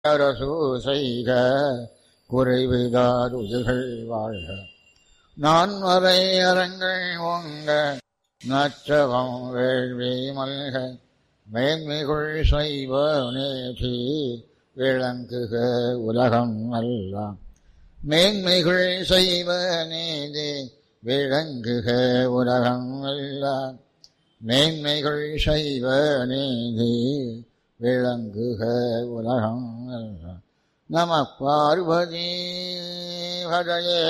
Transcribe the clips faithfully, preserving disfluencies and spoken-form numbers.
அரசு செய்க குறைவிதார் உயிர்கள் வாழ்க. நான்மறை அரங்கள் ஓங்க நற்றவம் வேள்வி மல்க. மேன்மைகுள் சைவ நேதி விளங்குக உலகம் எல்லாம். மேன்மைகுள் சைவ நீதி விளங்குக உலகம் எல்லாம். மேன்மைகுள் சைவ நீதி விளங்குக உலகம் எல்லாம். நம பார்வதி பதயே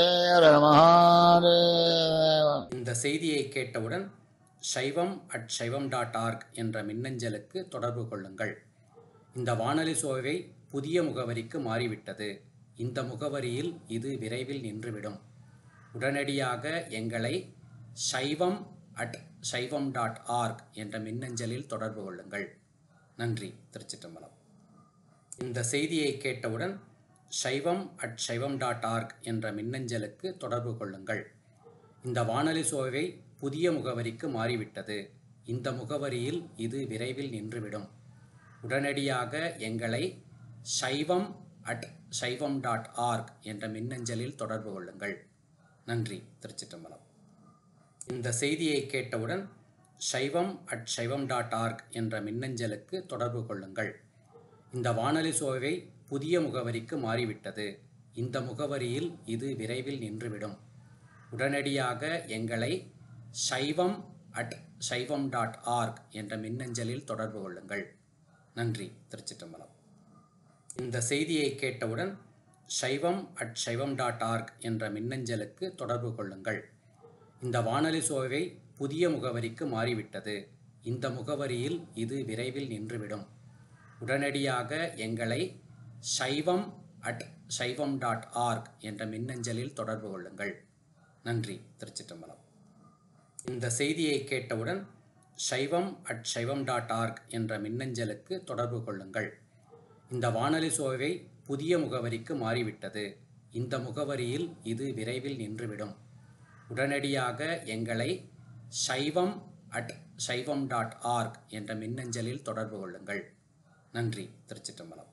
மகாதேவ. இந்த செய்தியை கேட்டவுடன் சைவம் அட் சைவம் டாட் ஆர்க் என்ற மின்னஞ்சலுக்கு தொடர்பு கொள்ளுங்கள். இந்த வானொலி சோவை புதிய முகவரிக்கு மாறிவிட்டது. இந்த முகவரியில் இது விரைவில் நின்றுவிடும். உடனடியாக எங்களை சைவம் அட் சைவம் டாட் ஆர்க் என்ற மின்னஞ்சலில் தொடர்பு கொள்ளுங்கள். நன்றி. திருச்சிற்றம்பலம். இந்த செய்தியை கேட்டவுடன் சைவம் அட் சைவம் டாட் ஆர்க் என்ற மின்னஞ்சலுக்கு தொடர்பு கொள்ளுங்கள். இந்த வானொலி சோவை புதிய முகவரிக்கு மாறிவிட்டது. இந்த முகவரியில் இது விரைவில் நின்றுவிடும். உடனடியாக எங்களை சைவம் அட் சைவம் டாட் ஆர்க் என்ற மின்னஞ்சலில் தொடர்பு கொள்ளுங்கள். நன்றி. திருச்சிற்றம்பலம். இந்த செய்தியை கேட்டவுடன் சைவம் அட் சைவம் டாட் ஆர்க் என்ற மின்னஞ்சலுக்கு தொடர்பு கொள்ளுங்கள். இந்த வானொலி சோவை புதிய முகவரிக்கு மாறிவிட்டது. இந்த முகவரியில் இது விரைவில் நின்றுவிடும். உடனடியாக எங்களை சைவம் அட் சைவம் டாட் ஆர்க் என்ற மின்னஞ்சலில் தொடர்பு கொள்ளுங்கள். நன்றி. திருச்சிற்றம்பலம். இந்த செய்தியை கேட்டவுடன் சைவம் அட் சைவம் டாட் ஆர்க் என்ற மின்னஞ்சலுக்கு தொடர்பு கொள்ளுங்கள். இந்த வானொலி சோவை புதிய முகவரிக்கு மாறிவிட்டது. இந்த முகவரியில் இது விரைவில் நின்றுவிடும். உடனடியாக எங்களை சைவம் அட் சைவம் டாட் ஆர்க் என்ற மின்னஞ்சலில் தொடர்பு கொள்ளுங்கள். நன்றி. திருச்சிற்றம்பலம். இந்த செய்தியை கேட்டவுடன் சைவம் அட் சைவம் டாட் ஆர்க் என்ற மின்னஞ்சலுக்கு தொடர்பு கொள்ளுங்கள். இந்த வானொலி சோவை புதிய முகவரிக்கு மாறிவிட்டது. இந்த முகவரியில் இது விரைவில் நின்றுவிடும். உடனடியாக எங்களை சைவம் அட் சைவம் டாட் ஆர்க் என்ற மின்னஞ்சலில் தொடர்பு கொள்ளுங்கள். நன்றி. திருச்சிற்றம்பலம்.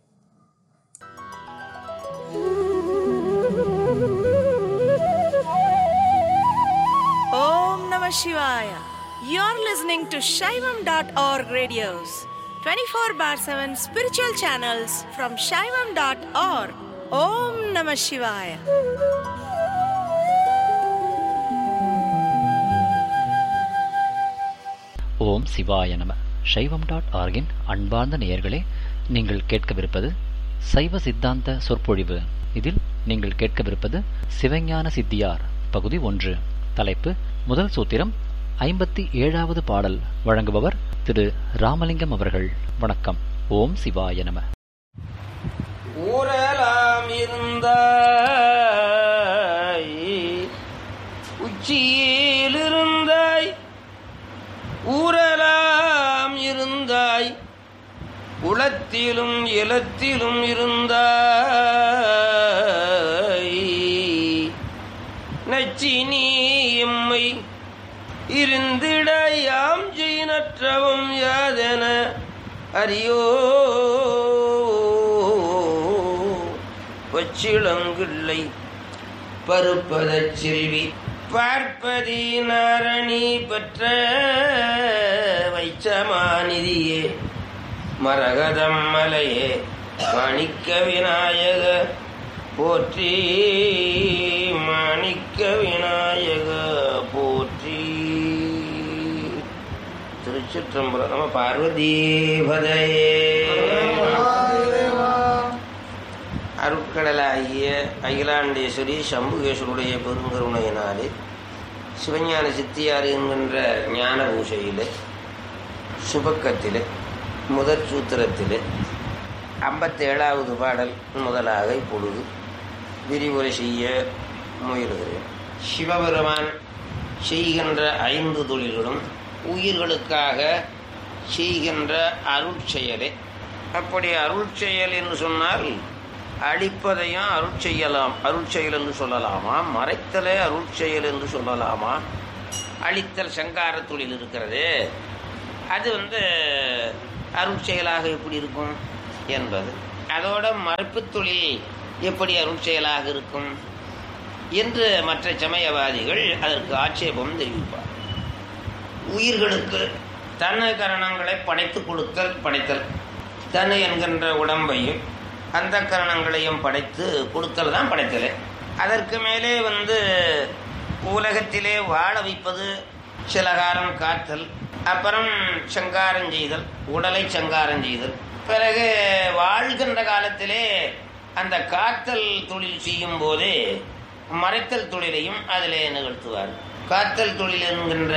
Om Namah Shivaya. You're listening to Shaivam dot org radios, twenty-four bar seven spiritual channels from Shaivam dot org. Om Namah Shivaya. ஓம் சிவாய நம. சைவம் டாட் ஆர்கின் அன்பார்ந்த நேயர்களே, நீங்கள் கேட்கவிருப்பது சைவ சித்தாந்த சொற்பொழிவு. இதில் நீங்கள் கேட்கவிருப்பது சிவஞான சித்தியார் பகுதி ஒன்று. தலைப்பு முதல் சூத்திரம், ஐம்பத்தி ஏழாவது பாடல். வழங்குபவர் திரு ராமலிங்கம் அவர்கள். வணக்கம். ஓம் சிவாய நம. ஊரலாம் இருந்த உச்சியில் இருந்தாய், ஊரலாம் இருந்தாய், உளத்திலும் இலத்திலும் இருந்தாய். நச்சினி எம்மை இருந்திடையாம் ஜெயினற்றவும் யாதென அறியோ. பச்சிளங்கிள்ளை பருப்பதச் செல்வி பார்ப்பதி நாரணி பெற்ற வைச்சமாநிதியே மரகதம் மலையே மாணிக்க விநாயக போற்றி, மாணிக்க விநாயக போற்றி. திருச்சிற்றம்பலம். நம பார்வதி பதையே. அருட்கடலாகிய அகிலாண்டேஸ்வரி சம்புகேஸ்வருடைய பெருங்கருணையினாலே சிவஞான சித்தியார் என்கின்ற ஞான பூஷையிலே சுபக்கத்திலே முதற் சூத்திரத்திலே ஐம்பத்தேழாவது பாடல் முதலாக இப்பொழுது விரிவுரை செய்ய முயலுகிறேன். சிவபெருமான் செய்கின்ற ஐந்து தொழில்களும் உயிர்களுக்காக செய்கின்ற அருட்செயலே. அப்படி அருட்செயல் என்று சொன்னால் அழிப்பதையும் அருட்செய்யலாம், அருட்செயல் என்று சொல்லலாமா, மறைத்தலே அருட்செயல் என்று சொல்லலாமா, அழித்தல் சங்கார தொழில் இருக்கிறது, அது வந்து அருட்செயலாக எப்படி இருக்கும் என்பது அதோட மறைப்பு தொழில் எப்படி அருள் செயலாக இருக்கும் என்று மற்ற சமயவாதிகள் அதற்கு ஆட்சேபம் தெரிவிப்பார். உயிர்களுக்கு தன்னை கரணங்களை படைத்து கொடுத்தல் படைத்தல், தன்னை என்கின்ற உடம்பையும் அந்த கரணங்களையும் படைத்து கொடுத்தல் தான் படைத்தல். அதற்கு மேலே வந்து உலகத்திலே வாழ வைப்பது, சில காலம் காத்தல், அப்புறம் சங்காரம் செய்தல், உடலை சங்காரம் செய்தல். பிறகு வாழ்கின்ற காலத்திலே அந்த காத்தல் தொழில் செய்யும் போதே மறைத்தல் தொழிலையும் அதிலே நிகழ்த்துவார். காத்தல் தொழில் என்கின்ற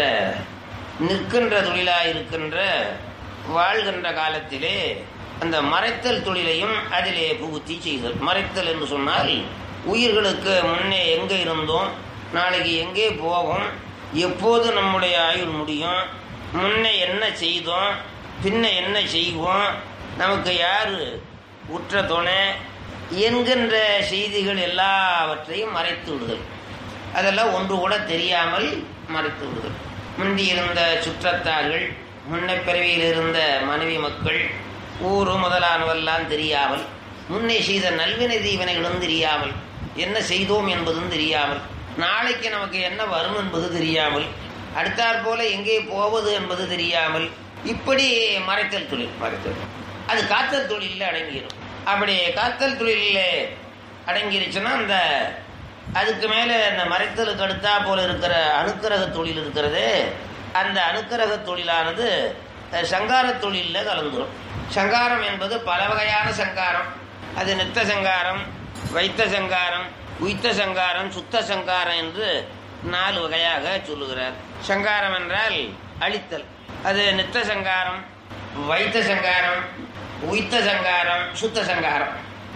நிற்கின்ற தொழிலாக இருக்கின்ற வாழ்கின்ற காலத்திலே அந்த மறைத்தல் தொழிலையும் அதிலே புகுத்தி செய்தல். மறைத்தல் என்று சொன்னால் உயிர்களுக்கு முன்னே எங்கே இருந்தோம், நாளைக்கு எங்கே போகும், எப்போது நம்முடைய ஆயுள் முடியும், முன்னே என்ன செய்தோம், பின்ன என்ன செய்வோம், நமக்கு யார் உற்ற துணை என்கின்ற செய்திகள் எல்லாவற்றையும் மறைத்து விடுதல். அதெல்லாம் ஒன்று கூட தெரியாமல் மறைத்து விடுதல். முந்தி இருந்த சுற்றத்தார்கள், முன்ன பிறவியில் இருந்த மனைவி மக்கள், ஊரு முதலானவெல்லாம் தெரியாமல், முன்னே செய்த நல்வினை தீவினைகளும் தெரியாமல், என்ன செய்தோம் என்பதும் தெரியாமல், நாளைக்கு நமக்கு என்ன வரும் என்பது தெரியாமல், அடுத்தாற் போல எங்கே போவது என்பது தெரியாமல், இப்படி மறைத்தல் தொழில். மறைத்தல் அது காத்தல் தொழிலில் அடங்கிடும். அப்படி காத்தல் தொழிலில் அடங்கிருச்சுன்னா அந்த அதுக்கு மேலே அந்த மறைத்தலுக்கு அடுத்தா போல இருக்கிற அனுக்கிரக தொழில் இருக்கிறது. அந்த அனுக்கிரக தொழிலானது சங்கார தொழிலில் கலந்துரும். சங்காரம் என்பது பல வகையான சங்காரம். அது நித்த சங்காரம், வைத்த சங்காரம், உய்த்த சங்காரம், சுத்த சங்காரம் என்று நாலு வகையாக சொல்லுகிறார். சங்காரம் என்றால் அழித்தல். அது நித்த சங்காரம், வைத்த சங்காரம், உய்த்த சங்காரம், சுத்த சங்காரம்.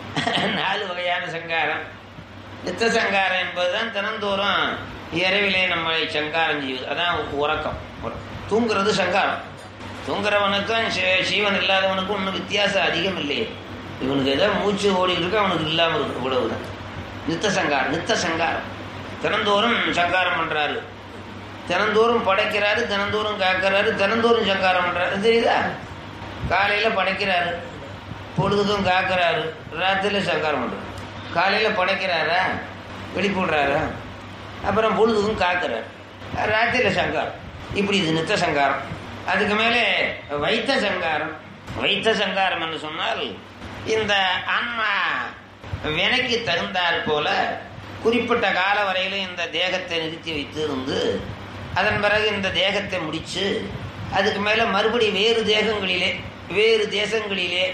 நாலு வகையான சங்காரம். நித்த சங்காரம் என்பதுதான் தினந்தோறும் இரவிலே நம்மளை சங்காரம் செய்வது. அதான் உறக்கம். தூங்குறது சங்காரம். தூங்குறவனுக்கும் சீவன் இல்லாதவனுக்கும் ஒன்றும் வித்தியாசம் அதிகம் இல்லையே. இவனுக்கு ஏதோ மூச்சு ஓடிட்டு இருக்கு, அவனுக்கு இல்லாமல் இருக்கு, இவ்வளவுதான். நித்த சங்காரம். நித்த சங்காரம் தினந்தோறும் சங்காரம் பண்றாரு, தினந்தோறும் படைக்கிறாரு, தினந்தோறும் காக்கிறாரு, தினந்தோறும் சங்காரம் பண்றாரு. தெரியுதா? காலையில படைக்கிறாரு, பொழுதுக்கும் காக்கிறாரு, ராத்திரில சங்காரம் பண்றாரு. காலையில படைக்கிறாரா, வெளிப்படுறாரா, அப்புறம் பொழுதுக்கும் காக்கிறாரு, ராத்திரில சங்காரம். இப்படி இது நித்த சங்காரம். அதுக்கு மேலே வைத்த சங்காரம். வைத்த சங்காரம் என்று சொன்னால் இந்த ஆன்மா வினைக்கு தகுந்தாற் போல குறிப்பிட்ட கால வரையிலும் இந்த தேகத்தை நிறுத்தி வைத்து இருந்து அதன் பிறகு இந்த தேகத்தை முடிச்சு அதுக்கு மேலே மறுபடி வேறு தேகங்களிலே வேறு தேசங்களிலே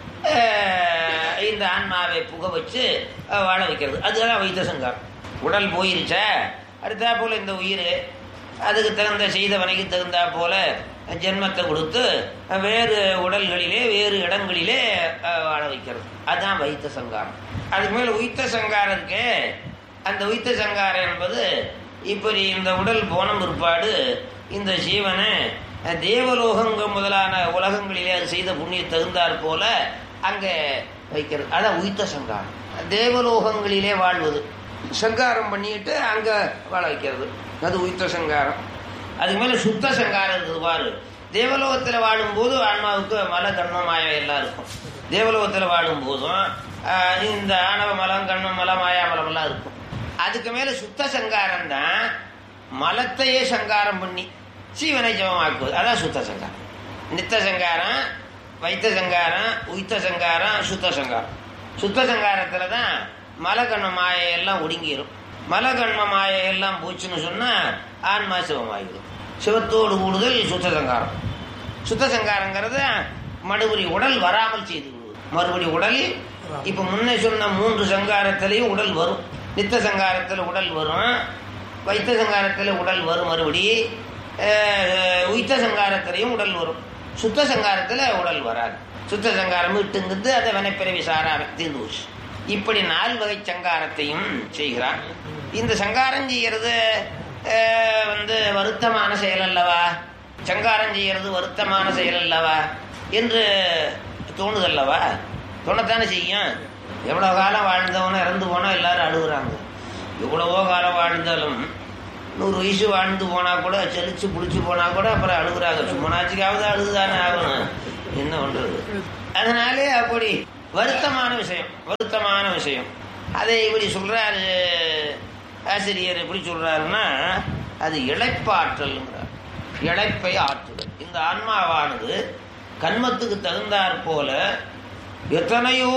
இந்த ஆன்மாவை புக வச்சு வாழ வைக்கிறது. அதுதான் வைத்த சங்காரம். உடல் போயிருச்சா அடுத்தா போல இந்த உயிர் அதுக்கு தகுந்த செய்தவனைக்கு தகுந்தா போல ஜென்மத்தை கொடுத்து வேறு உடல்களிலே வேறு இடங்களிலே வாழ வைக்கிறது. அதுதான் வைத்த சங்காரம். அதுக்கு மேலே உய்த்த சங்காரம் இருக்கு. அந்த உய்த்த சங்காரம் என்பது இப்படி இந்த உடல் போன பிற்பாடு இந்த ஜீவனை தேவலோகங்கள் முதலான உலகங்களிலே அது செய்த புண்ணிய தகுந்தாற் போல அங்கே வைக்கிறது. அதான் உய்த்த சங்காரம். தேவலோகங்களிலே வாழ்வது, சங்காரம் பண்ணிட்டு அங்கே வாழ வைக்கிறது, அது உய்த்த சங்காரம். அதுக்கு மேலே சுத்த சங்காரம் இருக்குது பாரு. தேவலோகத்தில் வாழும்போது ஆன்மாவுக்கு மல கண்மம் மாயம் எல்லாம் இருக்கும். தேவலோகத்தில் வாழும் போதும் இந்த ஆணவ மலம் கண்மம் மலம் மாயாமலம் எல்லாம் இருக்கும். அதுக்கு மேலே சுத்த சங்காரம் தான் மலத்தையே சங்காரம் பண்ணி சீவனை ஜபமாக்குவது. அதான் சுத்த சங்காரம். நித்த சங்காரம், வைத்த சங்காரம், உய்த்த சங்காரம், சுத்த சங்காரம். சுத்த சங்காரத்தில் தான் மலகண்ம மாயையெல்லாம் ஒடுங்கிடும். மலகண்ம மாயையெல்லாம் போச்சுன்னு சொன்னால் ஆன்மா சிவமாகிடும். சிவத்தோடு கூடுதல் சுத்த சங்காரம். சுத்த சங்காரங்கிறது மறுபடி உடல் வராமல் செய்து விடுவது. மறுபடி உடல் இப்போ முன்னே சொன்ன மூன்று சங்காரத்திலையும் உடல் வரும். நித்த சங்காரத்தில் உடல் வரும், வைத்த சங்காரத்தில் உடல் வரும், மறுபடி உய்த்த சங்காரத்திலையும் உடல் வரும். சுத்த சங்காரத்தில் உடல் வராது. சுத்த சங்காரம் விட்டுங்குது, அதை வினைப்பிறவி சாராம தீர்ந்து போச்சு. இப்படி நாலு வகை சங்காரத்தையும் செய்கிறான். இந்த சங்காரம் செய்கிறது வந்து வருத்தமான செயல் அல்லவா, சங்காரம் செய்கிறது வருத்தமான செயல் அல்லவா என்று தோணுதல்லவா? தோணத்தானே செய்யும். எவ்வளோ காலம் வாழ்ந்தவனோ இறந்து போனால் எல்லாரும் அழுகுறாங்க. எவ்வளவோ காலம் வாழ்ந்தாலும் நூறு வயசு வாழ்ந்து போனால் கூட செழிச்சு பிடிச்சி போனால் கூட அப்புறம் அழுகுறாங்க. சும்மனாச்சுக்காவது அழுதுதானே ஆகணும், என்ன பண்ணுறது? அதனாலே அப்படி வருத்தமான விஷயம், வருத்தமான விஷயம். அதை இப்படி சொல்றாரு ஆசிரியர். எப்படி சொல்றாருன்னா, அது இளைப்பாற்றல்ங்கிறார். இளைப்பை ஆற்றுதல். இந்த ஆன்மாவானது கண்மத்துக்கு தகுந்தாற் போல எத்தனையோ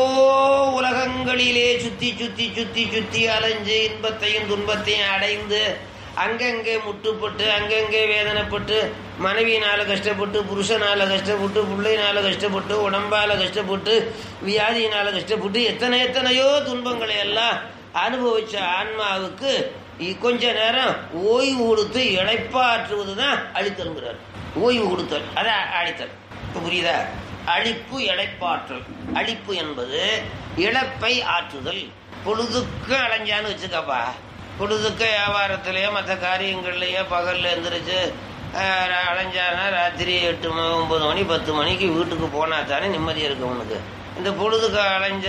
உலகங்களிலே சுத்தி சுத்தி சுத்தி சுத்தி அலைஞ்சு இன்பத்தையும் துன்பத்தையும் அடைந்து அங்கங்கே முட்டுப்பட்டு அங்கங்கே வேதனைப்பட்டு மனைவியினால கஷ்டப்பட்டு புருஷனால கஷ்டப்பட்டு பிள்ளையினால கஷ்டப்பட்டு உடம்பால கஷ்டப்பட்டு வியாதியினால கஷ்டப்பட்டு எத்தனை எத்தனையோ துன்பங்களை எல்லாம் அனுபவிச்ச ஆன்மாவுக்கு கொஞ்ச நேரம் ஓய்வு கொடுத்து இளைப்பாற்றுவதுதான் அழித்தல்கிறார். ஓய்வு கொடுத்தல் அதான் அழித்தல். இப்ப புரியுதா? அழிப்பு இளைப்பாற்றல். அழிப்பு என்பது இழப்பை ஆற்றுதல். பொழுதுக்கு அலைஞ்சான்னு வச்சுக்கப்பா, பொழுதுக்கு வியாபாரத்திலேயோ மற்ற காரியங்கள்லையோ பகல்ல எந்திரிச்சு அலைஞ்சானா ராத்திரி எட்டு ஒன்பது மணி பத்து மணிக்கு வீட்டுக்கு போனா தானே நிம்மதியாக இருக்கு உனக்கு. இந்த பொழுதுக்கு அலைஞ்ச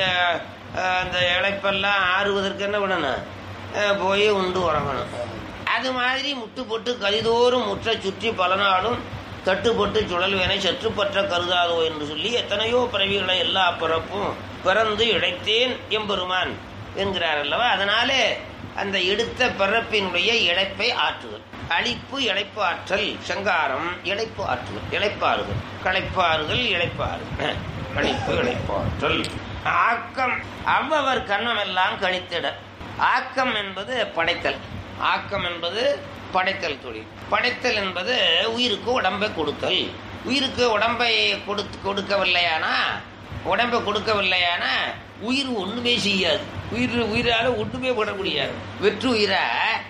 அந்த இழைப்பெல்லாம் ஆறுவதற்கு என்ன பண்ணணும்? போய் உண்டு உறங்கணும். அது மாதிரி முட்டு போட்டு கதிதோறும் முற்ற சுற்றி பல நாளும் தட்டுப்பட்டு சுழல்வேனை சற்றுப்பற்ற கருதாதோ என்று சொல்லி எத்தனையோ பிறவிகளை எல்லா பிறப்பும் பிறந்து இழைத்தேன் எம்பெருமான் என்கிறார் அல்லவா. அதனாலே அந்த எடுத்த பிறப்பினுடைய இழைப்பை ஆற்றுதல். அழிப்பு இழைப்பு ஆற்றல். சங்காரம் இழைப்பு ஆற்றுதல். இழைப்பாறுதல். களைப்பாறுதல் இழைப்பாறுதல். அழிப்பு இழைப்பாற்றல். ஆக்கம் அவ்வவர் கண்ணம் எல்லாம் கழித்திட. ஆக்கம் என்பது படைத்தல். ஆக்கம் என்பது படைத்தல் தொழில். படைத்தல் என்பது உயிருக்கு உடம்பை கொடுத்தல். உயிருக்கு உடம்பை கொடுத்து கொடுக்கவில்லையானா உடம்பை கொடுக்கவில்லையானா உயிர் ஒண்ணுமே செய்யாது. உயிர் உயிரால ஒண்ணுமே போட முடியாது. வெற்று உயிரை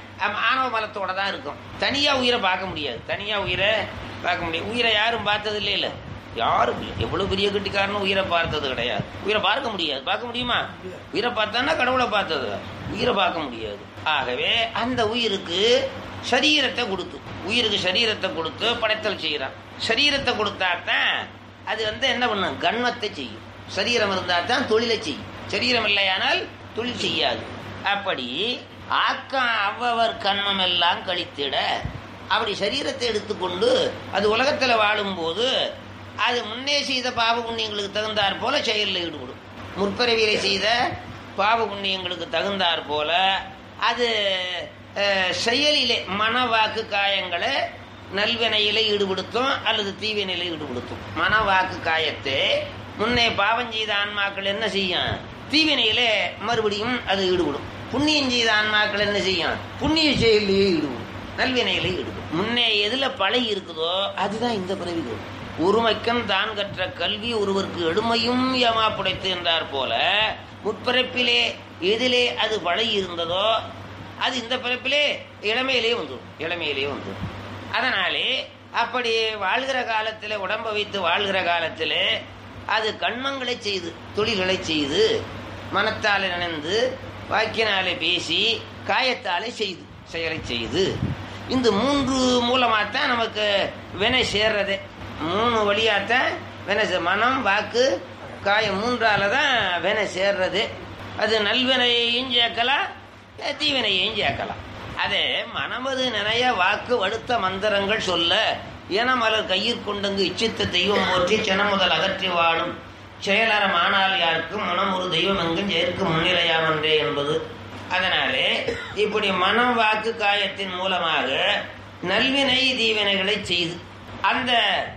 ஆணவ மலத்தோட தான் இருக்கும். தனியா உயிரை பார்க்க முடியாது. தனியா உயிரை பார்க்க முடியாது. உயிரை யாரும் பார்த்தது இல்லை இல்லை யாரும் இல்லை. எவ்வளவு பெரிய கட்டிக்காரனும் உயிரை பார்த்தது கிடையாது. உயிரை பார்க்க முடியாது. பார்க்க முடியுமா? உயிரை பார்த்தான்னா கடவுளை பார்த்தது. உயிரை பார்க்க முடியாது. ஆகவே அந்த உயிருக்கு சரீரத்தை கொடுத்து உயிருக்கு சரீரத்தை கொடுத்து படைத்தல் செய்யறான். சரீரத்தை கொடுத்தாத்தான் அது வந்து என்ன பண்ணும்? கண்மத்தை செய்யும். சரீரம் இருந்தால்தான் தொழிலை செய்யும். சரீரம் இல்லையானால் தொழில் செய்யாது. அப்படி ஆக்கம் அவ்வவர் கண்மம் எல்லாம் கழித்திட. அப்படி சரீரத்தை எடுத்துக்கொண்டு அது உலகத்துல வாழும் போது அது முன்னே செய்த பாவ புண்ணியங்களுக்கு தகுந்தாற் போல செயலில் ஈடுபடும். முற்பிறவியிலே செய்த பாவ புண்ணியங்களுக்கு தகுந்தாற் போல அது செயலிலே மனவாக்கு காயங்களை நல்வினையிலே ஈடுபடுத்தும் அல்லது தீவினையில ஈடுபடுத்தும். மனவாக்கு காயத்தை முன்னே பாவம் செய்த ஆன்மாக்கள் என்ன செய்யும்? தீவினையிலே மறுபடியும் அது ஈடுபடும். புண்ணியம் செய்த ஆன்மாக்கள் என்ன செய்யும்? புண்ணிய செயலிலேயே ஈடுபடும். நல்வினையிலே ஈடுபடும். முன்னே எதுல பழகி இருக்குதோ அதுதான் இந்த பிறவிகள். ஒருமைக்கம் தான் கற்ற கல்வி ஒருவருக்கு எடுமையும் ஏமா புடைத்து என்றார் போல முற்பிறப்பிலே எதிலே அது பழகி இருந்ததோ அது இந்த பிறப்பிலே இளமையிலே வந்துடும். இளமையிலே வந்துடும். அதனாலே அப்படி வாழ்கிற காலத்தில் உடம்பை வைத்து வாழ்கிற காலத்தில் அது கண்மங்களை செய்து தொழில்களை செய்து மனத்தாலே நினைந்து வாக்கினாலே பேசி காயத்தாலே செய்து செயலை செய்து இந்த மூன்று மூலமாகத்தான் நமக்கு வினை சேர்றது. மூணு வழியாத்தான் வினை. மனம் வாக்கு காயம் மூன்றால தான் வினை சேர்றது. அது நல்வினையையும் சேர்க்கலாம் தீவினையையும் சேர்க்கலாம். அதே மனமது நினைய வாக்கு வடுத்த மந்திரங்கள் சொல்ல இனமலர் கையிற் கொண்டங்கு இச்சித்த தெய்வம் போற்றி சினமுதல் அகற்றி வாழும் செயலறம் ஆனால் யாருக்கும் மனம் ஒரு தெய்வம் எங்கும் சேர்க்கு முன்னிலையாமன்றே என்பது. அதனாலே இப்படி மனம் வாக்கு காயத்தின் மூலமாக நல்வினை தீவினைகளை செய்து அந்த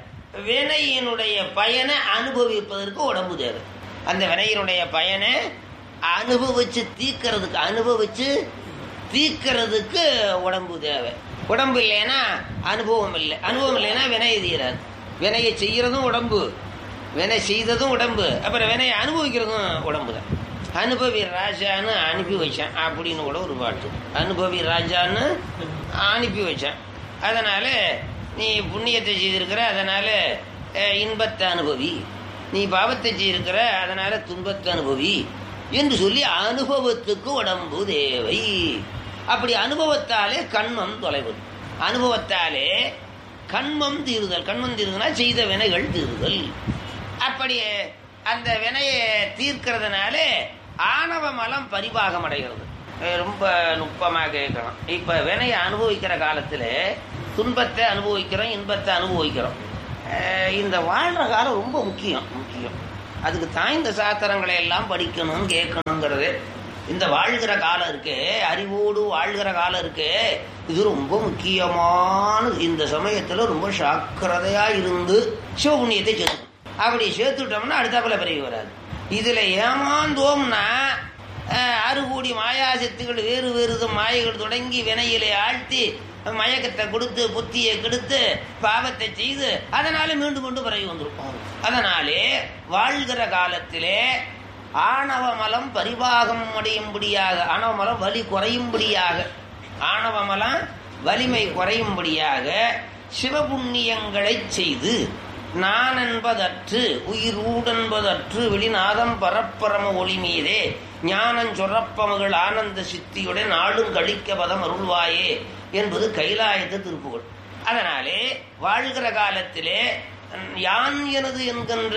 வினையினுடைய பயனை அனுபவிப்பதற்கு உடம்பு தேவை. அந்த வினையினுடைய பயனை அனுபவிச்சு தீக்கிறதுக்கு அனுபவிச்சு தீக்கிறதுக்கு உடம்பு தேவை. உடம்பு இல்லைன்னா அனுபவம் இல்லை. அனுபவம் இல்லைன்னா வினையை தீராது. வினையை செய்யறதும் உடம்பு, வினை செய்ததும் உடம்பு, அப்புறம் வினையை அனுபவிக்கிறதும் உடம்பு தான். அனுபவி ராஜான்னு அனுப்பி வச்சான் அப்படின்னு கூட ஒரு பாட்டு. அனுபவி ராஜான்னு அனுப்பி வச்சான். அதனால நீ புண்ணியத்தை செய்திருக்கிற அதனால இன்பத்தை அனுபவி, நீ பாவத்தை செய்திருக்கிற அதனால துன்பத்தை அனுபவி என்று சொல்லி அனுபவத்துக்கு உடம்பு தேவை. அப்படி அனுபவத்தாலே கண்மம் தொலைவது. அனுபவத்தாலே கண்மம் தீருதல். கண்மம் தீருதுன்னா செய்த வினைகள் தீருதல். அப்படி அந்த வினையை தீர்க்கிறதுனால ஆணவ மலம் பரிபாகம் அடைகிறது. ரொம்ப நுட்பமாக கேட்கணும். இப்ப வினையை அனுபவிக்கிற காலத்துல துன்பத்தை அனுபவிக்கிறோம், இன்பத்தை அனுபவிக்கிறோம். இந்த வாழ்ற காலம் ரொம்ப முக்கியம் முக்கியம் அதுக்கு தான் இந்த சாஸ்திரங்களை எல்லாம் படிக்கணும் கேட்கணுங்கிறது. இந்த வாழ்கிற காலம் இருக்கே, அறிவோடு வாழ்கிற காலம் இருக்கே, இது ரொம்ப முக்கியமானது. இந்த சமயத்துல ரொம்ப சாக்கிரதையா இருந்து சிவபுண்ணியத்தை சேர்த்துக்கணும். அப்படி சேர்த்துட்டோம்னா அடுத்தாப்புல பிறகு வராது. இதுல ஏமாந்தோம்னா ஆறு கோடி மாயாசக்திகள் வேறு வேறு மாயைகள் தொடங்கி வினையிலே ஆழ்த்தி மயக்கத்தை கொடுத்து புத்தியை கெடுத்து பாவத்தை செய்து அதனால மீண்டும் மீண்டும் பிறகு வந்திருப்போம். அதனாலே வாழ்கிற காலத்திலே ஆணவ மலம் பரிபாகம் அடையும்படியாக, ஆணவ மலம் வலி குறையும்படியாக, ஆணவ மலம் வலிமை குறையும்படியாக சிவபுண்ணியங்களை செய்து நான் என்பதற்று உயிர் ஊடென்பதற்று வெளிநாதம் பரப்பரம ஒளி மீதே ஞானம் சொரப்பமகள் ஆனந்த சித்தியுடன் நாளும் கழிக்க பதம் அருள்வாயே என்பது கைலாயத்து திருப்புகள். அதனாலே வாழ்கிற காலத்திலே யான் எனது என்கின்ற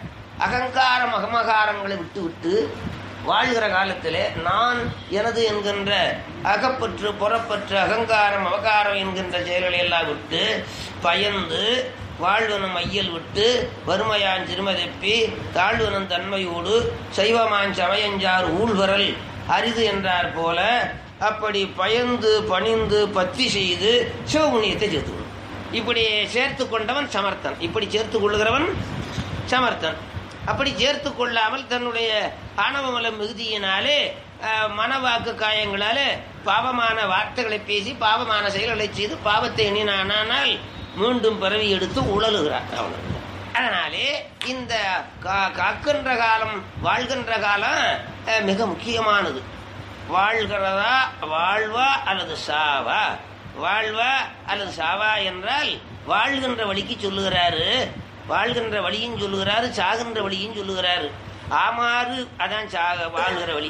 அகங்காரம் அகமகாரங்களை விட்டு விட்டு வாழ்கிற காலத்திலே நான் எனது என்கின்ற அகப்பற்று புறப்பற்று அகங்காரம் அவகாரம் என்கின்ற செயல்களை எல்லாம் விட்டு பயந்து வாழ்வனும் ஐயல் விட்டு வறுமையான் சிறுமதப்பி தாழ்வனும் தன்மையோடு சைவமான் சமயஞ்சார் ஊழ்வரல் அரிது என்றார் போல அப்படி பயந்து பணிந்து பத்தி செய்து சிவபுண்ணியத்தை சேர்த்துக்கணும். இப்படி சேர்த்து கொண்டவன் சமர்த்தன், இப்படி சேர்த்து கொள்ளுகிறவன் சமர்த்தன். அப்படி சேர்த்து கொள்ளாமல் தன்னுடைய ஆணவமல மிகுதியினாலே மனவாக்கு காயங்களாலே பாவமான வார்த்தைகளை பேசி பாவமான செயல்களை செய்து பாவத்தை எண்ணினானால் மீண்டும் பிறவி எடுத்து உழலுகிறார் அவன். அதனாலே இந்த காக்கின்ற காலம் வாழ்கின்ற காலம் மிக முக்கியமானது. வாழ்கிறதா வாழ்வா அல்லது சாவா, வாழ்வா அல்லது சாவா என்றால் வாழ்கின்ற வழிக்கு சொல்லுகிறாரு, வாழ்கின்ற வழியும் சொல்லுகிறாரு, சாகின்ற வழியும் சொல்லுகிறாரு. ஆமாறு அதான் சாக வாழ்கிற வழி,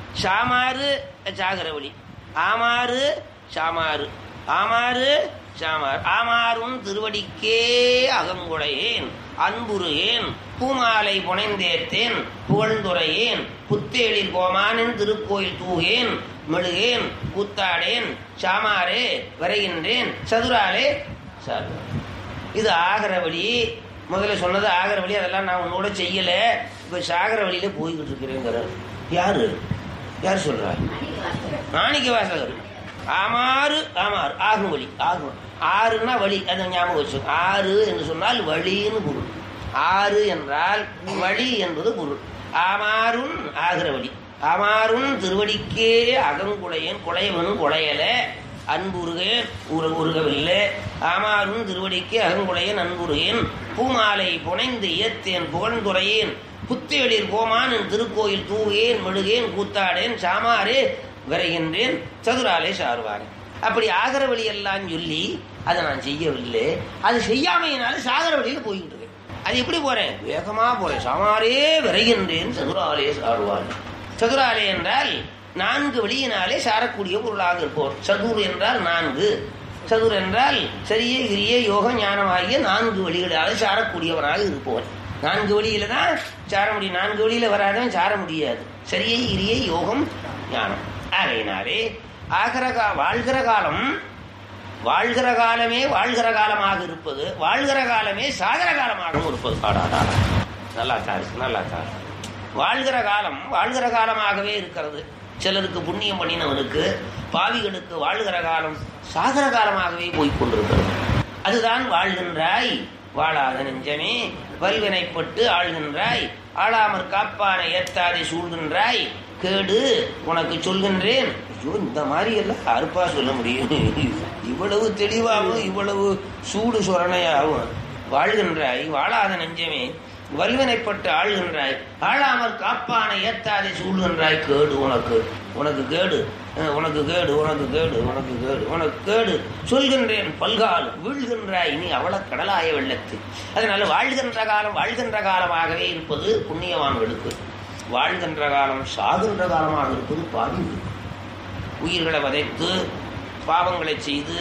சாமாறு சாகிற வழி. ஆமாறு சாமாறு, ஆமாறு சாமார். ஆமாறும் திருவடிக்கே அகங்குடையேன் அன்புருகேன் பூமாலை புனைந்தேத்தேன் புகழ்ந்துரையேன் புத்தேளில் கோமானின் திருக்கோயில் தூகேன் மெழுகேன் கூத்தாடேன் சாமாரே வரைகின்றேன் சதுராலே சார். இது ஆகிற வழி. முதல்ல சொன்னது ஆகிற வழி, அதெல்லாம் நான் உன்னோட செய்யல. இப்ப சாகர வழியில போய்கிட்டு இருக்கிறேங்கிறார். யாரு யார் சொல்றார்? மாணிக்க வாசகர். ஆமாறு ஆமாறு ஆகும் வழி, ஆகும். ஆறுன்னா வழி, அதை ஞாபகம் வச்சு. ஆறு என்று சொன்னால் வழின்னு பொருள். ஆறு என்றால் வழி என்பது பொருள். ஆமாறும் ஆகிற வழி. ஆமாறும் திருவடிக்கே அகங்குடையன் குழையவனும் குழையல அன்புருகேன் உரு உருகவில்லை. ஆமாறும் திருவடிக்கே அகங்குடையன் அன்புருகேன் பூமாலை புனைந்து ஏத்தேன் புகழ்ந்துரையேன் புத்தேளிர் கோமான் திருக்கோயில் தூகேன் மெழுகேன் கூத்தாடேன் சாமாரே விரைகின்றேன் சதுராலே சாருவாரே. அப்படி ஆகிற வழியெல்லாம் சொல்லி அதை நான் செய்யவில்லை, அது செய்யாமையினால சாகர வழியில போய்கிட்டு இருக்கேன். அது எப்படி போறேன்? வேகமா போறேன். சாமாரே விரைகின்றேன் சதுராலே சாருவாரே. சதுராலே என்றால் நான்கு வழியினாலே சாரக்கூடிய பொருளாக இருப்போர். சதுர் என்றால் நான்கு, சதுர் என்றால் சரியே கிரிய யோக ஞானம் ஆகிய நான்கு வழிகளாலே சாரக்கூடியவனாக இருப்பவன். நான்கு வழியில தான் சார முடியும். நான்கு வழியில வராதவன் சார முடியாது. சரியை கிரிய யோகம் ஞானம். ஆகையினாலே ஆகிற வாழ்கிற காலம் வாழ்கிற காலமே வாழ்கிற காலமாக இருப்பது, வாழ்கிற காலமே சாகர காலமாகவும் இருப்பது. நல்லா தான் நல்லா தான் வாழ்கிற காலம் வாழ்கிற காலமாகவே இருக்கிறது. சிலருக்கு புண்ணியம் பண்ணினவனுக்கு பாவிகளுக்கு வாழ்கிற காலம் சாகர காலமாகவே போய்கொண்டிருக்கிறது. அதுதான் வாழ்கின்றாய் வாழாத நெஞ்சமே வல்வினைப்பட்டு ஆள்கின்றாய் ஆளாமற் காப்பானை ஏத்தாதை சூழ்கின்றாய் கேடு உனக்கு சொல்கின்றேன். ஐயோ, இந்த மாதிரி எல்லாம் அறுப்பா சொல்ல முடியும்? இவ்வளவு தெளிவாகவும் இவ்வளவு சூடு சொரணையாகவும் வாழ்கின்றாய் வாழாத நெஞ்சமே வல்வினைப்பட்டு ஆள்கின்றாய் ஆளாமற் காப்பானை ஏத்தாதை சூழ்கின்றாய் கேடு உனக்கு உனக்கு கேடு உனக்கு கேடு உனக்கு கேடு உனக்கு கேடு உனக்கு கேடு சொல்கின்றேன் பல்கால் வீழ்கின்றாய் நீ அவள கடலாய வெள்ளத்து. அதனால வாழ்கின்ற காலம் வாழ்கின்ற காலமாகவே இருப்பது புண்ணியவான்களுக்கு, வாழ்கின்ற காலம் சாகின்ற காலமாக இருப்பது பாவி. உயிர்களை வதைத்து பாவங்களை செய்து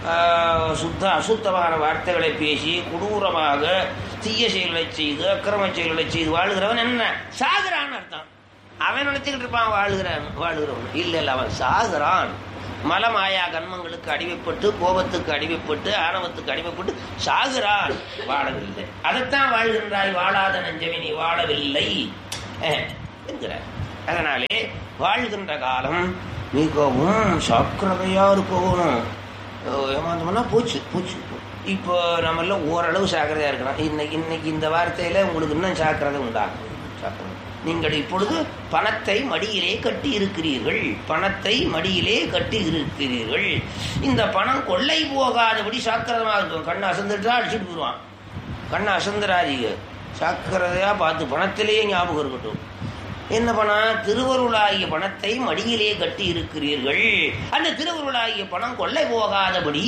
சுத்த அசுத்தமான வார்த்தைகளை பேசி கொடூரமாக தீய செயல்களை செய்து அக்கிரம செயல்களை செய்து வாழ்கிறவன் என்ன சாகிறான்னு அர்த்தம். அவன் நினைச்சுக்கிட்டு இருப்பான் வாழ்கிறான் வாழ்கிறவன். இல்லை இல்லை, அவன் சாகிறான். மலமாயா கன்மங்களுக்கு அடிமைப்பட்டு, கோபத்துக்கு அடிமைப்பட்டு, ஆணவத்துக்கு அடிமைப்பட்டு சாகுறான், வாழவில்லை. அதைத்தான் வாழ்கின்றாய், வாழாத நெஞ்சமே நீ வாழவில்லை என்கிறார். அதனாலே வாழ்கின்ற காலம் மிகவும் சாக்கிரதையா இருக்கணும். ஏமாந்தோம்னா போச்சு போச்சு. இப்போ நம்மள ஓரளவு சாக்கிரதையா இருக்கலாம். இன்னைக்கு இன்னைக்கு இந்த வார்த்தையில உங்களுக்கு இன்னும் சாக்கிரதை உண்டாகும். சாக்கிரதை. நீங்கள் இப்பொழுது பணத்தை மடியிலே கட்டி இருக்கிறீர்கள், பணத்தை மடியிலே கட்டி இருக்கிறீர்கள். இந்த பணம் கொள்ளை போகாதபடி சாக்கிரதமாக இருக்கும். கண்ணை அசந்துட்டா அடிச்சுட்டு போடுவான். கண்ணை அசந்துராதீங்க, சாக்கிரதையா பார்த்து பணத்திலேயே ஞாபகம் இருக்கட்டும். என்ன பணம்? திருவருளாகிய பணத்தை மடியிலே கட்டி இருக்கிறீர்கள். அந்த திருவருளாகிய பணம் கொள்ளை போகாதபடி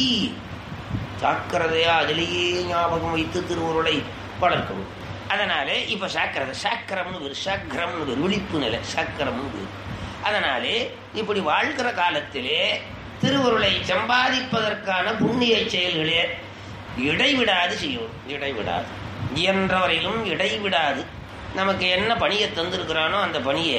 சாக்கிரதையா அதிலேயே ஞாபகம் வைத்து திருவருளை வளர்க்கணும். அதனாலே இப்ப சாக்கிரதை சாக்கரம்னு ஒரு சாக்கரம்னு ஒரு விழிப்பு நிலை சாக்கரம்னு. அதனாலே இப்படி வாழ்கிற காலத்திலே திருவருளை சம்பாதிப்பதற்கான புண்ணிய செயல்களே இடைவிடாது செய்யும். இடைவிடாது, இயன்றவரையிலும் இடைவிடாது. நமக்கு என்ன பணியை தந்திருக்கிறானோ அந்த பணியை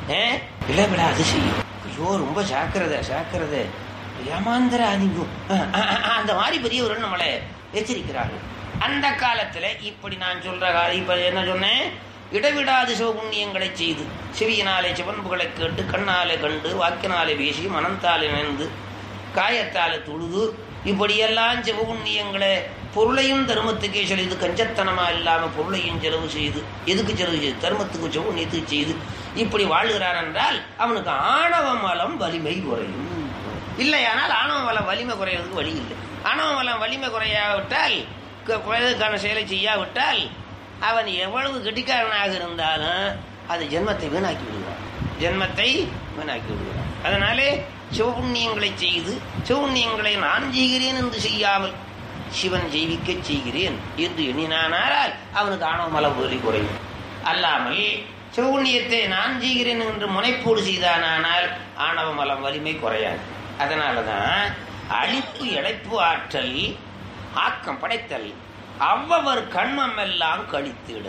இடைவிடாது செய்யும். ஐயோ ரொம்ப சாக்கிரதை சாக்கிரதை ஏமாந்திர அதிகம், அந்த மாதிரி பெரியவர்கள் நம்மளை எச்சரிக்கிறார்கள். அந்த காலத்துல இப்படி நான் சொல்ற காலம் இப்ப என்ன சொன்னேன், இடைவிடாது சிவபுண்ணியங்களை செய்து செவியினாலே சிவன்புகளை கேட்டு, கண்ணாலே கண்டு, வாக்கினாலே பேசி, மனத்தாலே நினைந்து, காயத்தாலே தொழுது, இப்படியெல்லாம் சிவபுண்ணியங்களை பொருளையும் தர்மத்துக்கே செலுது, கஞ்சத்தனமா இல்லாம பொருளையும் செலவு செய்து, எதுக்கு செலவு செய்து? தர்மத்துக்கு சிவபுண்ணியத்துக்கு செய்து இப்படி வாழ்கிறான் என்றால் அவனுக்கு ஆணவ மலம் வலிமை குறையும். இல்லையானால் ஆணவ மலம் வலிமை குறையிறதுக்கு வழி இல்லை. ஆணவ மலம் வலிமை குறையாவிட்டால், குறைவதற்கான செயலை செய்யாவிட்டால் அவன் எவ்வளவு கெட்டிக்காரனாக இருந்தாலும் அது ஜென்மத்தை வீணாக்கி விடுவான், ஜென்மத்தை வீணாக்கி விடுவான். அதனாலே சிவபுண்ணியங்களை செய்து, சிவபுண்ணியங்களை நான் செய்கிறேன் என்று செய்யாமல் சிவன் ஜெயிக்க செய்கிறேன் என்று எண்ணினானால் அவனுக்கு ஆணவ மலம் வலி குறையும். அல்லாமல் சிவபுண்ணியத்தை நான் செய்கிறேன் என்று முனைப்போடு செய்தானால் ஆணவ மலம் வலிமை குறையாது. அதனாலதான் அழிப்பு, இழைப்பு, ஆற்றல், ஆக்கம், படைத்தல் அவ்வவர் கண்மம் எல்லாம் கழித்திட.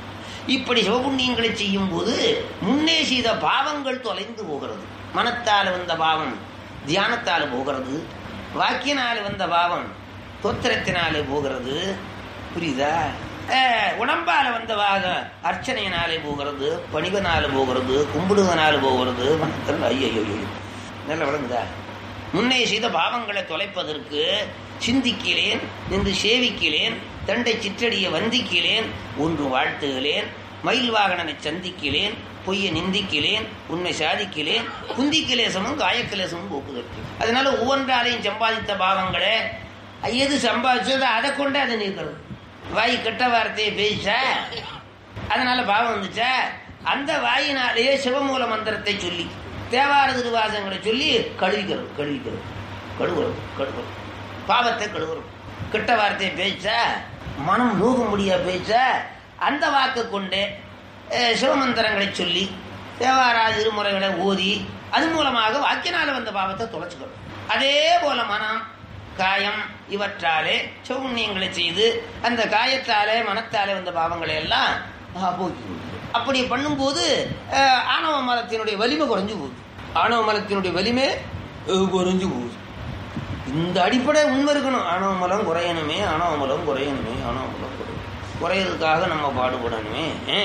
இப்படி சிவபுண்ணியங்களை செய்யும் போது முன்னே செய்த பாவங்கள் தொலைந்து போகிறது. மனத்தால் வந்த பாவம் தியானத்தால் போகிறது, வாக்கியனால் வந்த பாவம் தோத்திரத்தினாலே போகிறது. புரியுதா? உடம்பால வந்த பாகம் அர்ச்சனையினாலே போகிறது, பணிவனால போகிறது, கும்பிடுவனால போகிறது. ஐயோ நல்ல விளங்குதா? முன்னே செய்த பாவங்களை தொலைப்பதற்கு சிந்திக்கிறேன், நின்று சேவிக்கிறேன், தண்டை சிற்றடிய வந்திக்கிறேன், ஒன்று வாழ்த்துகிறேன், மயில் வாகனனை சந்திக்கிறேன், பொய்யை நிந்திக்கிறேன், உண்மை சாதிக்கிறேன், குந்திக்கிலேசமும் காயக்கிலேசமும் போக்குதல். அதனால ஒவ்வொன்றாலையும் சம்பாதித்த பாவங்களை எது சம்பாதிச்சதோ அதை கொண்டு அதை நீக்கிறது. வாய் கெட்ட வார்த்தையை பேசா அதனால பாவம் வந்துச்சா, அந்த வாயினாலேயே சிவமூல மந்திரத்தை சொல்லி தேவார திருவாசங்களை சொல்லி கழுவிக்கிறோம் கழுவிக்கிறோம் கழுவுறோம் கழுவுறோம் பாவத்தை கழுவுறோம். கெட்ட வார்த்தையை பேசா, மனம் நோக முடியா பேசா, அந்த வாக்கு கொண்டு சிவமந்திரங்களை சொல்லி தேவாரா திருமுறைகளை ஓதி அது மூலமாக வாக்கினால வந்த பாவத்தை தொலைச்சுக்கணும். அதே போல மனம், காயம் இவற்றாலே சிவபுண்ணியங்களை செய்து அந்த காயத்தாலே மனத்தாலே வந்த பாவங்களை எல்லாம் போக்கி. அப்படி பண்ணும்போது ஆணவ மலத்தினுடைய வலிமை குறைஞ்சு போகுது. ஆணவ மலத்தினுடைய வலிமை குறைஞ்சு போகுது. இந்த அடிப்படை உண்மை இருக்கணும். ஆணவ மலம் குறையணுமே, ஆணவ மலம் குறையணுமே, ஆணவ மலம் குறையணும், குறையறதுக்காக நம்ம பாடுபடணுமே.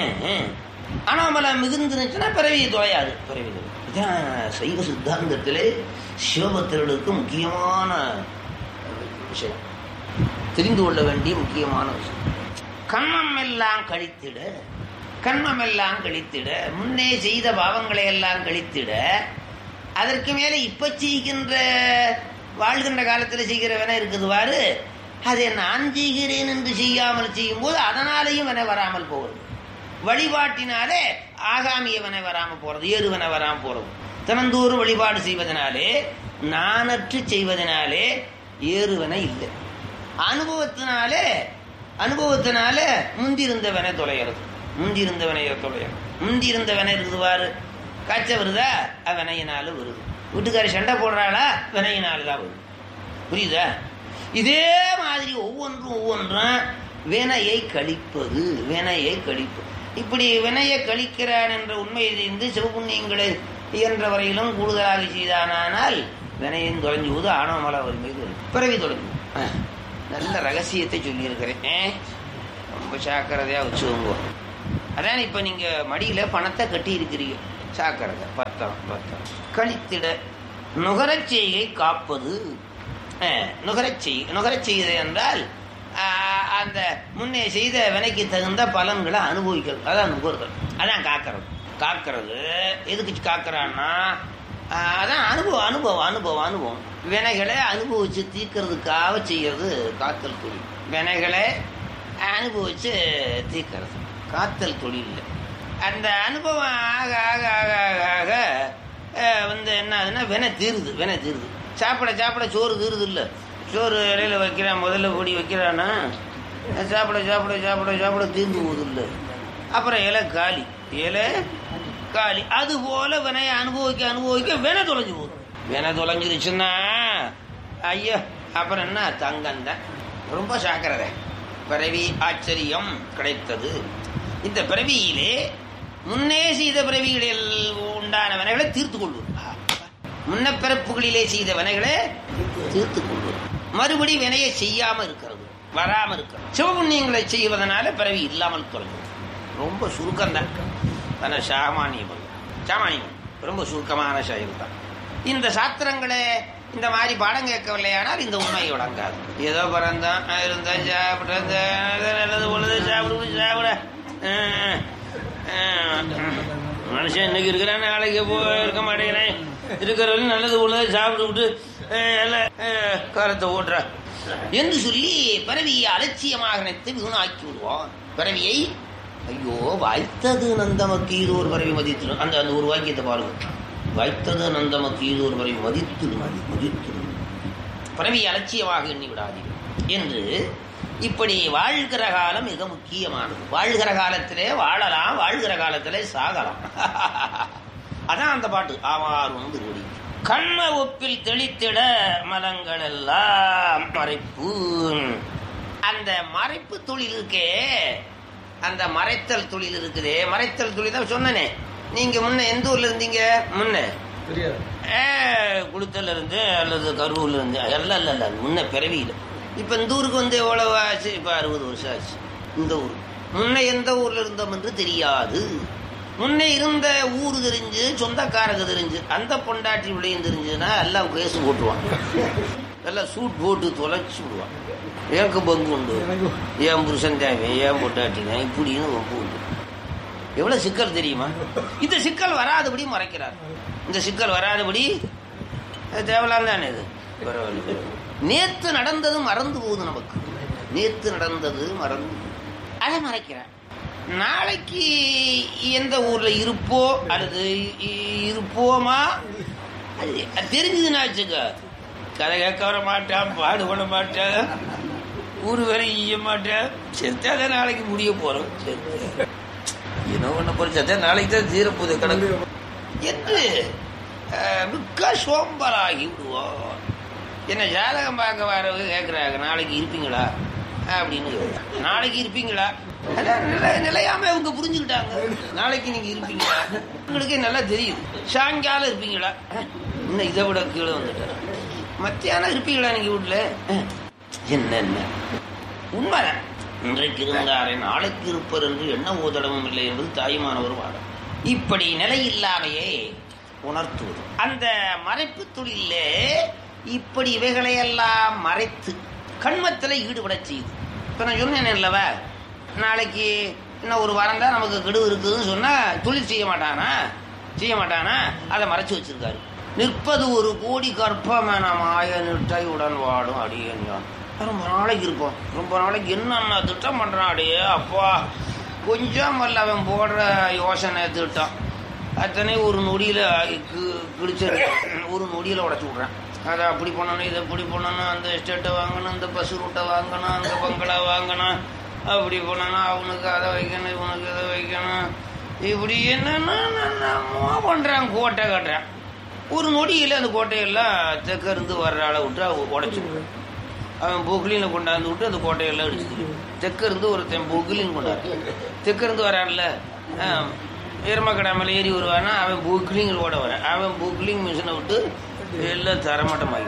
ஆணவ மலம் மிகுந்துச்சுன்னா பிறவியை தொலையாது. பிறவி இதான் சைவ சித்தாந்தத்திலே சிவபக்தர்களுக்கு முக்கியமான விஷயம், தெரிந்து கொள்ள வேண்டிய முக்கியமான விஷயம். கண்மம் எல்லாம் கழித்திட, கண்மம் எல்லாம் கழித்திட, முன்னே செய்த பாவங்களை எல்லாம் கழித்திட, அதற்கு மேலே இப்ப செய்கின்ற வாழ்கின்ற காலத்தில் செய்கிறவன இருக்குதுவாறு அதை நான் செய்கிறேன் என்று செய்யாமல் செய்யும் போது அதனாலேயும் வன வராமல் போகிறது. வழிபாட்டினாலே ஆகாமியவனை வராமல் போறது, ஏறுவனை வராமல் போறது. தினந்தோறும் வழிபாடு செய்வதனாலே, நானற்று செய்வதனாலே ஏறுவனை இல்லை. அனுபவத்தினாலே அனுபவத்தினாலே முந்திருந்தவனை தொலைகிறது, முந்திருந்தவனை தொலைகிறது. முந்திருந்தவனை இருக்குதுவாரு, காய்ச்ச வருதா வினையினால வருது, வீட்டுக்காரி சண்டை போடுறாளா வினையினால தான் வருது. புரியுதா? இதே மாதிரி ஒவ்வொன்றும் ஒவ்வொன்றும் வினையை கழிப்பது, வினையை கழிப்பது. இப்படி வினையை கழிக்கிறான் என்ற உண்மை தெரிந்து சிவபுண்ணியங்களை இயன்ற வரையிலும் கூடுதலாக செய்தானால் வினையும் தொலைஞ்சு போது ஆணவமல வறுமை பிறவி தொடங்கும். நல்ல ரகசியத்தை சொல்லியிருக்கிறேன், ரொம்ப சாக்கிரதையா வச்சுக்கோங்க. அதான் இப்ப நீங்க மடியில பணத்தை கட்டி இருக்கிறீங்க, சாக்கிரதை பத்தம் பத்தம் கழித்திட நுகரச் செய்கை காப்பது. நுகரச் செய் நுகரச் செய்வது என்றால் அந்த முன்னே செய்த வினைக்கு தகுந்த பலன்களை அனுபவிக்கிறது, அதான் நுகர்தல், அதான் காக்கிறது. காக்கிறது எதுக்கு காக்கிறான்னா அதான் அனுபவம் அனுபவம் அனுபவம் அனுபவம் வினைகளை அனுபவிச்சு தீர்க்கறதுக்காக செய்யறது காத்தல் தொழில். வினைகளை அனுபவிச்சு தீர்க்கறது காத்தல் தொழில். அந்த அனுபவம் ஆக ஆக ஆக ஆக ஆக வந்து என்ன ஆகுதுன்னா வினை தீருது, வினை தீருது. சாப்பிட சாப்பிட சோறு தீருது இல்லை, சோறு இலையில வைக்கிறான், முதல்ல பொடி வைக்கிறான்னா சாப்பிட சாப்பிட சாப்பிட சாப்பிட தீர்ந்து போகுது இல்லை, அப்புறம் இலை காலி, இலை காலி. அது போல வினையை அனுபவிக்க அனுபவிக்க வினை தொலைஞ்சு போகுது. வினை தொலைஞ்சிருச்சுன்னா ஐயோ அப்புறம் என்ன தங்கம் தான். ரொம்ப சாக்கிறத பிறவி ஆச்சரியம் கிடைத்தது. இந்த பிறவியிலே முன்னே செய்த பிறவிகளில் உண்டான வினைகளை தீர்த்து கொள்வது, முன்ன பிறப்புகளிலே செய்த வினைகளை தீர்த்து கொள்வது, மறுபடி வினையை செய்யாம இருக்கிறது, வராம இருக்கிறது. சிவபுண்ணியங்களை செய்வதனால பிறவி இல்லாமல் தொலைகிறது. ரொம்ப சுருக்கம் தான், ஆனா சாமானியம் சாமானியம் ரொம்ப சுருக்கமான செயல் தான். இந்த சாத்திரங்களை இந்த மாதிரி பாடம் கேட்கவில்லையானால் இந்த உண்மை விளங்காது. ஏதோ பிறந்தான் இருந்தான் சாப்பிட நல்லது பொழுது சாப்பிடு சாப்பிட மனுஷன் இன்னைக்கு இருக்கிறேன் நாளைக்கு போ இருக்க மாட்டேங்கிறேன், இருக்கிறவங்க நல்லது பொழுது சாப்பிட்டு விட்டு எல்லாம் காலத்தை ஓட்டுற என்று சொல்லி பிறவியை அலட்சியமாக நினைத்து வீணாக்கி விடுவோம். பிறவியை ஐயோ வாய்த்தது நந்தமக்கு இது ஒரு பிறவி மதித்து, அந்த அந்த ஒரு வாக்கியத்தை பாருங்க, வாய்த்தது நந்தமக்கு இது ஒரு பிறவி மதித்து மதித்து பிறவியை அலட்சியமாக எண்ணி விடாதீர்கள் என்று. இப்படி வாழ்கிற காலம் மிக முக்கியமானது. வாழ்கிற காலத்திலே வாழலாம், வாழ்கிற காலத்திலே சாகலாம். அதான் அந்த பாட்டு ஆவார் வந்து ஓடி கண்ண ஒப்பில் தெளித்திட மலங்கள் எல்லாம் மறைப்பு. அந்த மறைப்பு தொழில் இருக்கே, அந்த மறைத்தல் தொழில் இருக்குதே, மறைத்தல் தொழில் தான் சொன்னனே. நீங்க முன்ன எந்த ஊர்ல இருந்தீங்க? முன்ன குளுத்தல்ல இருந்து அல்லது கரூர்ல இருந்து எல்லாம் இல்ல இல்ல முன்ன பிறவியில. இப்ப இந்த ஊருக்கு வந்து எவ்வளவு ஆச்சு? இப்ப அறுபது வருஷம் ஆச்சு. இந்த ஊர் முன்ன எந்த ஊர்ல இருந்தோம் என்று தெரியாது. முன்னே இருந்த ஊரு தெரிஞ்சு, சொந்தக்காரங்க தெரிஞ்சு, அந்த பொண்டாட்டி விளையும் தெரிஞ்சுன்னா எல்லாம் கேசு போட்டுவான், எல்லாம் சூட் போட்டு தொலைச்சு விடுவான். எனக்கு பங்கு உண்டு, ஏன் புருஷன் தேவை, ஏன் பொண்டாட்டினா இப்படின்னு பங்கு உண்டு. எவ்வளவு சிக்கல் தெரியுமா? இந்த சிக்கல் வராதபடி மறைக்கிறார். இந்த சிக்கல் வராதபடி தேவலாம் தானே இது. நேத்து நடந்தது மறந்து போகுது நமக்கு, நேத்து நடந்தது மறந்து அதை மறைக்கிறார். நாளைக்கு எந்த ஊர்ல இருப்போ அல்லது இருப்போமா அது தெரிஞ்சதுன்னா வச்சுக்க, கதை கேட்க வர மாட்டான், பாடுபட மாட்டான், ஊரு வரை ஈய மாட்டான், செத்தாதான் நாளைக்கு முடிய போறோம், செத்த என்ன பண்ண போற செத்தா நாளைக்கு தான் தீரப்போது கணக்கு என்று மிக்க சோம்பலாகி விடுவோம். என்ன ஜாதகம் பார்க்க வரவங்க கேட்கிறாங்க, நாளைக்கு இருப்பீங்களா அப்படின்னு. நாளைக்கு இருப்பீங்களா? நிலையாம அவங்க புரிஞ்சுக்கிட்டாங்க. நாளைக்கு நீங்க இருப்பீங்களா? உங்களுக்கே நல்லா தெரியுது. சாயங்காலம் இருப்பீங்களா? இன்னும் இதை விட கீழே வந்துட்டேன். மத்தியானம் இருப்பீங்களா நீங்க வீட்டுல? என்ன உண்மைதான். இன்றைக்கு இருந்தாரே நாளைக்கு இருப்பர் என்று என்ன ஓதடமும் இல்லை என்பது தாய்மானவர் வாதம். இப்படி நிலையில்லாமையே உணர்த்துவது அந்த மறைப்பு தொழிலே. இப்படி இவைகளையெல்லாம் மறைத்து கண்மத்தில் ஈடுபட செய்யுது. இப்ப நான் சொன்னேன் இல்லவா, நாளைக்கு இன்னும் ஒரு வாரம் தான் நமக்கு கெடு இருக்குதுன்னு சொன்னா தொழில் செய்ய மாட்டானா செய்ய மாட்டானா அதை மறைச்சு வச்சிருக்காரு. நிற்பது ஒரு கோடி கற்பமென மாய நிட்டை உடன் வாடும் அடியேன். ரொம்ப நாளைக்கு இருப்போம், ரொம்ப நாளைக்கு என்னென்ன திட்டம் பண்றான் அடியே அப்பா. கொஞ்சம் அல்ல அவன் போடுற யோசனை திட்டம் அத்தனை ஒரு நொடியில கிழிச்சிரு, ஒரு நொடியில உடச்சு விடுறேன். அதை அப்படி பண்ணணும், இதை இப்படி பண்ணணும், அந்த எஸ்டேட்டை வாங்கணும், அந்த பஸ் ரூட்டை வாங்கணும், அந்த பங்களா வாங்கணும், அப்படி பண்ணணும், அவனுக்கு அதை வைக்கணும், இவனுக்கு இதை வைக்கணும், இப்படி என்னென்ன பண்றான். கோட்டை கட்டுறான். ஒரு நொடியில் அந்த கோட்டையெல்லாம் தெற்க இருந்து வர்ற ஆளை விட்டு உடைச்சு விடுறேன். அவன் பொக்லினை கொண்டாந்து விட்டு அந்த கோட்டையெல்லாம் அடிச்சுட்டு தெற்கு இருந்து ஒருத்தன் பொக்லின் கொண்டாரு. தெற்கு இருந்து வரான்ல வீரமக்கடாமல் ஏறி வருவானா அவன் பொக்லிங் ஓட வரான். அவன் பொக்லிங் மிஷினை விட்டு எல்லாம் தரமட்டமாகி